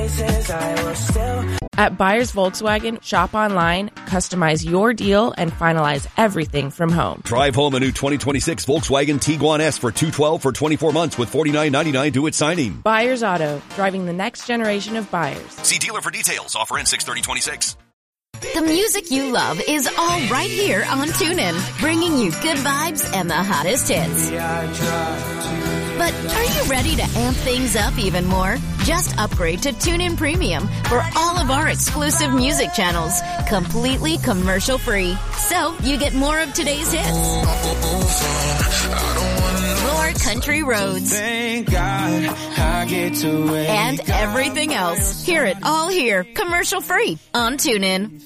cases, I will still. At Buyers Volkswagen, shop online, customize your deal, and finalize everything from home. Drive home a new 2026 Volkswagen Tiguan S for $212 for 24 months with $49.99 due at signing. Buyers Auto, driving the next generation of buyers. See dealer for details. Offer ends 6/30/26. The music you love is all right here on TuneIn, bringing you good vibes and the hottest hits. But are you ready to amp things up even more? Just upgrade to TuneIn Premium for all of our exclusive music channels, completely commercial-free. So you get more of today's hits, more country roads, Thank God I get to wake and everything else. Hear it all here, commercial-free on TuneIn.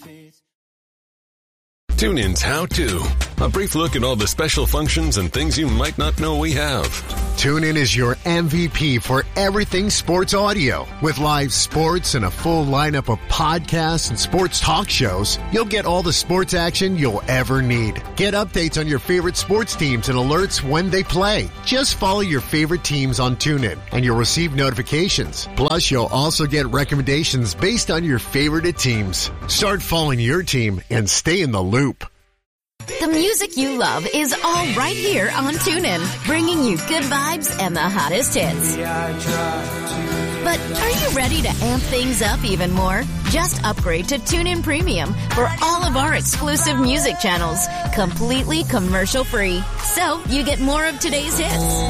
TuneIn's How To. A brief look at all the special functions and things you might not know we have. TuneIn is your MVP for everything sports audio. With live sports and a full lineup of podcasts and sports talk shows, you'll get all the sports action you'll ever need. Get updates on your favorite sports teams and alerts when they play. Just follow your favorite teams on TuneIn and you'll receive notifications. Plus, you'll also get recommendations based on your favorite teams. Start following your team and stay in the loop. The music you love is all right here on TuneIn, bringing you good vibes and the hottest hits. But are you ready to amp things up even more? Just upgrade to TuneIn Premium for all of our exclusive music channels, completely commercial-free. So you get more of today's hits,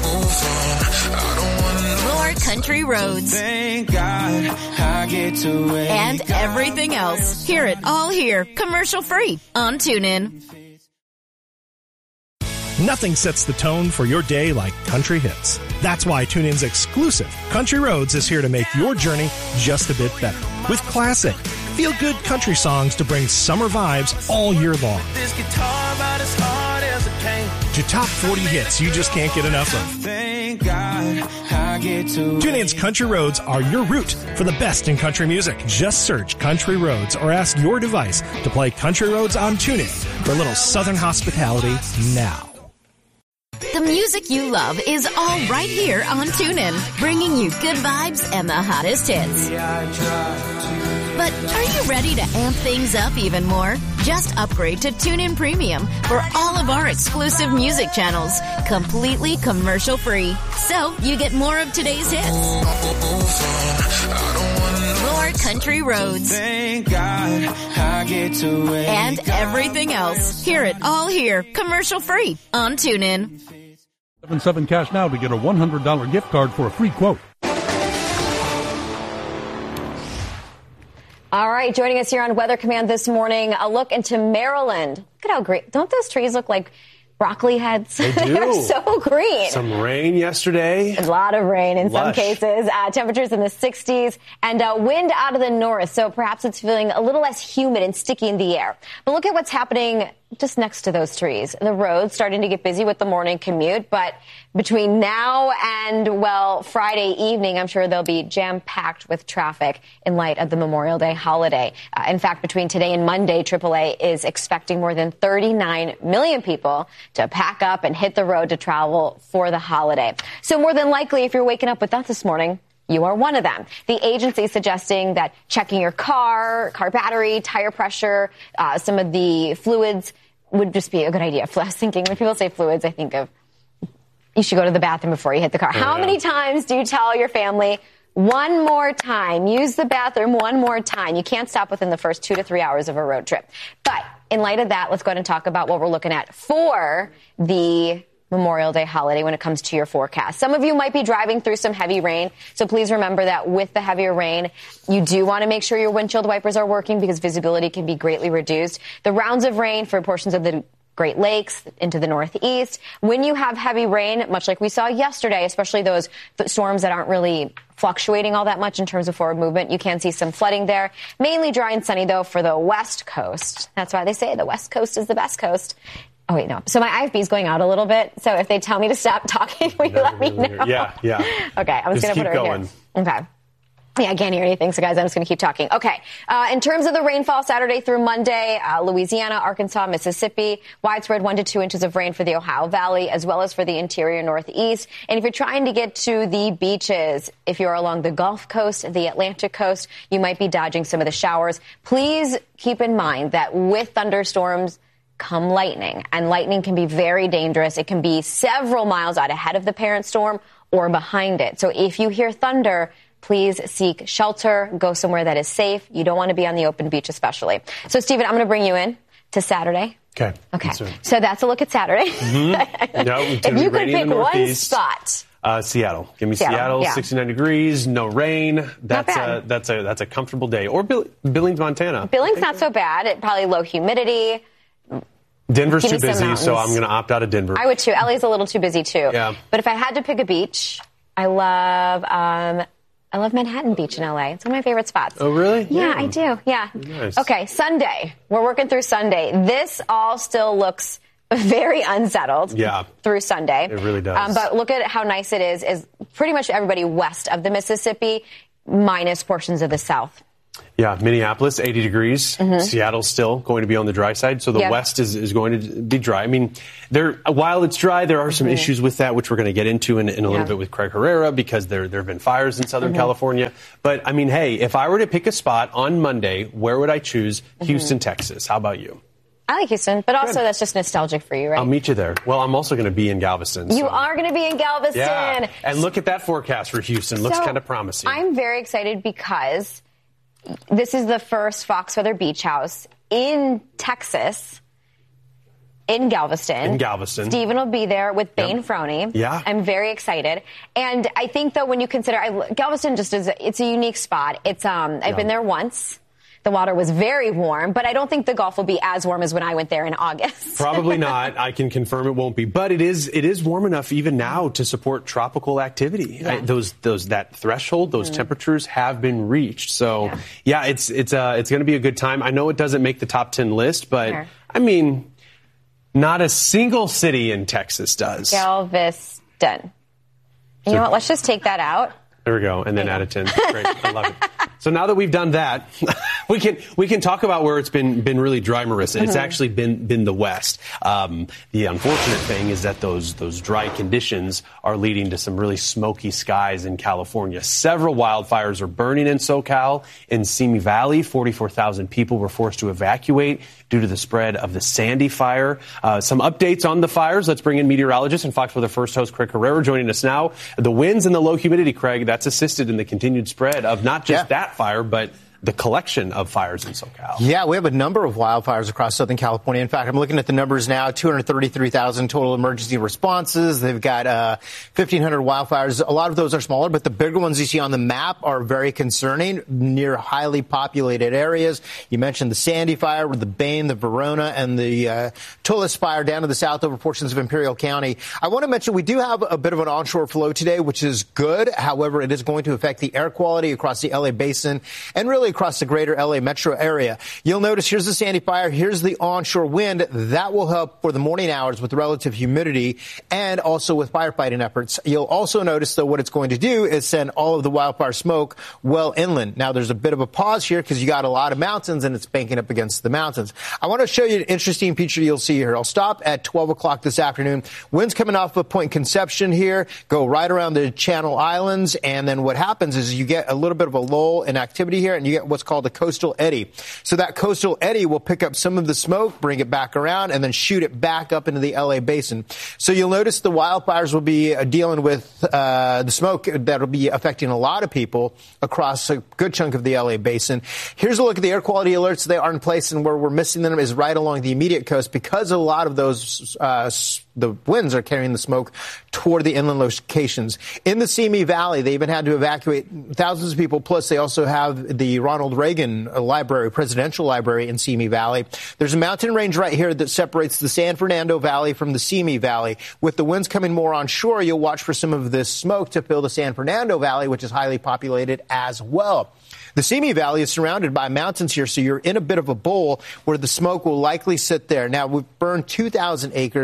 more country roads, Thank God I get to wake and everything else. Hear it all here, commercial-free on TuneIn. Nothing sets the tone for your day like country hits. That's why TuneIn's exclusive Country Roads is here to make your journey just a bit better. With classic, feel-good country songs to bring summer vibes all year long. This guitar about as hard as a cane. To top 40 hits you just can't get enough of. Thank God I get to TuneIn's Country Roads are your route for the best in country music. Just search Country Roads or ask your device to play Country Roads on TuneIn for a little southern hospitality now. The music you love is all right here on TuneIn, bringing you good vibes and the hottest hits. But are you ready to amp things up even more? Just upgrade to TuneIn Premium for all of our exclusive music channels, completely commercial-free. So you get more of today's hits, more country roads, Thank God I get to wake and everything else. Hear it all here, commercial-free on TuneIn. 77 Cash now to get a $100 gift card for a free quote. All right, joining us here on Weather Command this morning, a look into Maryland. Look at how green. Don't those trees look like broccoli heads? They do. They're so green. Some rain yesterday. A lot of rain in some Lush. cases. Temperatures in the 60s and wind out of the north. So perhaps it's feeling a little less humid and sticky in the air. But look at what's happening just next to those trees. The road's starting to get busy with the morning commute. But between now and, well, Friday evening, I'm sure they'll be jam-packed with traffic in light of the Memorial Day holiday. In fact, between today and Monday, AAA is expecting more than 39 million people to pack up and hit the road to travel for the holiday. So more than likely, if you're waking up with us this morning, you are one of them. The agency suggesting that checking your car battery, tire pressure, some of the fluids would just be a good idea. I was thinking, when people say fluids, I think of you should go to the bathroom before you hit the car. How many times do you tell your family, one more time, use the bathroom one more time? You can't stop within the first 2 to 3 hours of a road trip. But in light of that, let's go ahead and talk about what we're looking at for the Memorial Day holiday when it comes to your forecast. Some of you might be driving through some heavy rain, so please remember that with the heavier rain, you do want to make sure your windshield wipers are working because visibility can be greatly reduced. The rounds of rain for portions of the Great Lakes into the northeast. When you have heavy rain, much like we saw yesterday, especially those storms that aren't really fluctuating all that much in terms of forward movement, you can see some flooding there. Mainly dry and sunny, though, for the West Coast. That's why they say the West Coast is the best coast. Oh, wait, no. So my IFB is going out a little bit. So if they tell me to stop talking, will you let me know? Yeah. Okay, I'm just going to put it right here. Okay. Yeah, I can't hear anything, so guys, I'm just going to keep talking. Okay, in terms of the rainfall Saturday through Monday, Louisiana, Arkansas, Mississippi, widespread 1 to 2 inches of rain for the Ohio Valley, as well as for the interior Northeast. And if you're trying to get to the beaches, if you're along the Gulf Coast, the Atlantic Coast, you might be dodging some of the showers. Please keep in mind that with thunderstorms come lightning, and lightning can be very dangerous. It can be several miles out ahead of the parent storm or behind it. So if you hear thunder, please seek shelter. Go somewhere that is safe. You don't want to be on the open beach especially. So, Stephen, I'm going to bring you in to Saturday. Okay. So that's a look at Saturday. Mm-hmm. No, if you could pick one spot. Seattle. Give me Seattle, yeah. 69 degrees, no rain. That's a comfortable day. Or Billings, Montana. Billings not so bad. It probably low humidity. Denver's too busy, so I'm going to opt out of Denver. I would too. LA's a little too busy too. Yeah. But if I had to pick a beach, I love Manhattan Beach in LA. It's one of my favorite spots. Oh, really? Yeah, I do. Yeah. Nice. Okay, Sunday. We're working through Sunday. This all still looks very unsettled through Sunday. It really does. But look at how nice it is pretty much everybody west of the Mississippi, minus portions of the south. Yeah, Minneapolis, 80 degrees. Mm-hmm. Seattle's still going to be on the dry side, so the west is going to be dry. I mean, while it's dry, there are some issues with that, which we're going to get into in a little bit with Craig Herrera, because there have been fires in Southern California. But, I mean, hey, if I were to pick a spot on Monday, where would I choose? Houston, Texas. How about you? I like Houston, but also that's just nostalgic for you, right? I'll meet you there. Well, I'm also going to be in Galveston. You are going to be in Galveston. Yeah, and look at that forecast for Houston. Looks kind of promising. I'm very excited because this is the first Fox Weather Beach House in Texas, in Galveston. Stephen will be there with Bane Frowney. Yeah. I'm very excited. And I think, though, when you consider, Galveston just it's a unique spot. It's I've been there once. The water was very warm, but I don't think the Gulf will be as warm as when I went there in August. Probably not. I can confirm it won't be, but it is warm enough even now to support tropical activity. Yeah. That threshold, those temperatures have been reached. So it's going to be a good time. I know it doesn't make the top 10 list, but I mean, not a single city in Texas does. Galveston. You know what? Let's just take that out. There we go, and then add a 10. Great, I love it. So now that we've done that, we can talk about where it's been really dry, Marissa. It's actually been the West. The unfortunate thing is that those dry conditions are leading to some really smoky skies in California. Several wildfires are burning in SoCal. In Simi Valley, 44,000 people were forced to evacuate due to the spread of the Sandy Fire. Some updates on the fires. Let's bring in meteorologist and Fox Weather First host Craig Herrera joining us now. The winds and the low humidity, Craig, that's assisted in the continued spread of not just that fire, but the collection of fires in SoCal. Yeah, we have a number of wildfires across Southern California. In fact, I'm looking at the numbers now, 233,000 total emergency responses. They've got 1,500 wildfires. A lot of those are smaller, but the bigger ones you see on the map are very concerning, near highly populated areas. You mentioned the Sandy Fire, the Bane, the Verona, and the Tullis Fire down to the south over portions of Imperial County. I want to mention we do have a bit of an onshore flow today, which is good. However, it is going to affect the air quality across the L.A. basin and really across the greater L.A. metro area. You'll notice here's the Sandy Fire, here's the onshore wind. That will help for the morning hours with relative humidity and also with firefighting efforts. You'll also notice, though, what it's going to do is send all of the wildfire smoke well inland. Now, there's a bit of a pause here because you got a lot of mountains and it's banking up against the mountains. I want to show you an interesting feature you'll see here. I'll stop at 12 o'clock this afternoon. Winds coming off of Point Conception here, go right around the Channel Islands, and then what happens is you get a little bit of a lull in activity here, and you get what's called a coastal eddy. So that coastal eddy will pick up some of the smoke, bring it back around, and then shoot it back up into the L.A. basin. So you'll notice the wildfires will be dealing with the smoke that will be affecting a lot of people across a good chunk of the L.A. basin. Here's a look at the air quality alerts. They are in place, and where we're missing them is right along the immediate coast because a lot of those the winds are carrying the smoke toward the inland locations. In the Simi Valley, they even had to evacuate thousands of people. Plus, they also have the Ronald Reagan Library, Presidential Library in Simi Valley. There's a mountain range right here that separates the San Fernando Valley from the Simi Valley. With the winds coming more onshore, you'll watch for some of this smoke to fill the San Fernando Valley, which is highly populated as well. The Simi Valley is surrounded by mountains here, so you're in a bit of a bowl where the smoke will likely sit there. Now, we've burned 2,000 acres.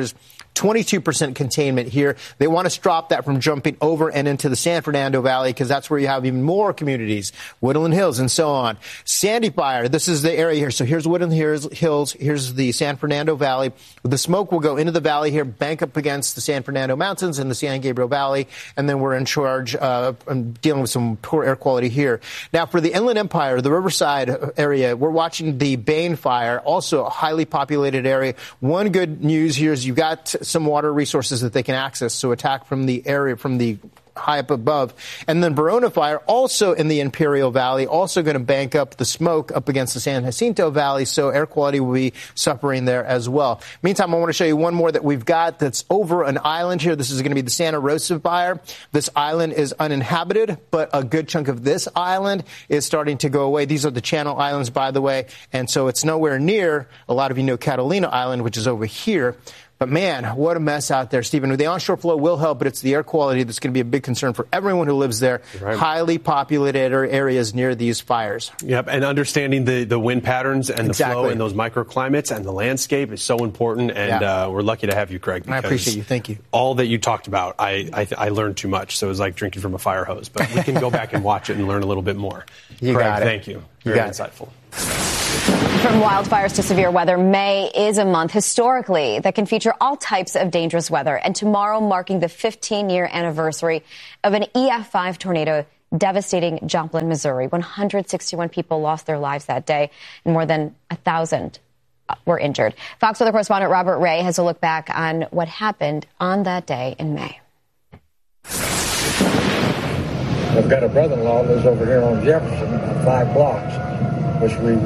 22% containment here. They want to stop that from jumping over and into the San Fernando Valley because that's where you have even more communities, Woodland Hills and so on. Sandy Fire, this is the area here. So here's Woodland Hills, here's the San Fernando Valley. The smoke will go into the valley here, bank up against the San Fernando Mountains and the San Gabriel Valley, and then we're in charge of dealing with some poor air quality here. Now, for the Inland Empire, the Riverside area, we're watching the Bane Fire, also a highly populated area. One good news here is you've got some water resources that they can access, so attack from the area, from the high up above. And then Verona Fire, also in the Imperial Valley, also going to bank up the smoke up against the San Jacinto Valley, so air quality will be suffering there as well. Meantime, I want to show you one more that we've got that's over an island here. This is going to be the Santa Rosa Fire. This island is uninhabited, but a good chunk of this island is starting to go away. These are the Channel Islands, by the way, and so it's nowhere near, a lot of you know, Catalina Island, which is over here. But, man, what a mess out there, Stephen. The onshore flow will help, but it's the air quality that's going to be a big concern for everyone who lives there. Right. Highly populated areas near these fires. Yep, and understanding the wind patterns and the flow in those microclimates and the landscape is so important, and we're lucky to have you, Craig. I appreciate you. Thank you. All that you talked about, I learned too much, so it was like drinking from a fire hose. But we can go back and watch it and learn a little bit more. You Craig, got it. Thank you. Very insightful. From wildfires to severe weather, May is a month historically that can feature all types of dangerous weather. And tomorrow marking the 15-year anniversary of an EF5 tornado devastating Joplin, Missouri. 161 people lost their lives that day, and more than 1,000 were injured. Fox Weather correspondent Robert Ray has a look back on what happened on that day in May. I've got a brother-in-law who lives over here on Jefferson, 5 blocks, which we